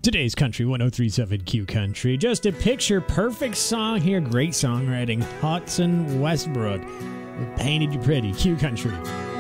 Today's Country 1037 Q Country. Just a picture perfect song here. Great songwriting. Hudson Westbrook. Painted You Pretty. Q Country.